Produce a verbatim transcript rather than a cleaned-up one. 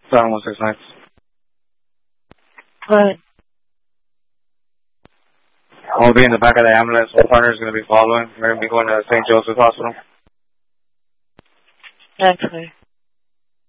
seven one six nine. Go ahead. I'll be in the back of the ambulance. My partner is going to be following. We're going to be going to Saint Joseph Hospital. That's clear.